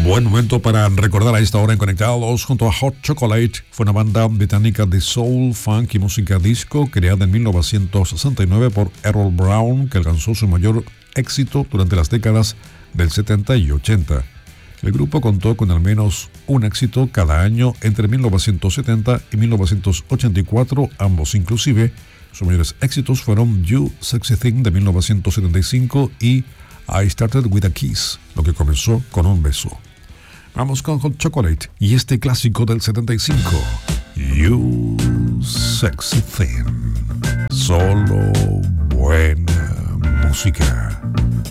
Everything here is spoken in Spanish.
Buen momento para recordar a esta hora en Conectados junto a Hot Chocolate. Fue una banda británica de soul, funk y música disco creada en 1969 por Errol Brown, que alcanzó su mayor éxito durante las décadas del 70 y 80. El grupo contó con al menos un éxito cada año entre 1970 y 1984, ambos inclusive. Sus mayores éxitos fueron You Sexy Thing de 1975 y I Started With a Kiss, lo que comenzó con un beso. Vamos con Hot Chocolate y este clásico del 75, You Sexy Thing. Solo buena música.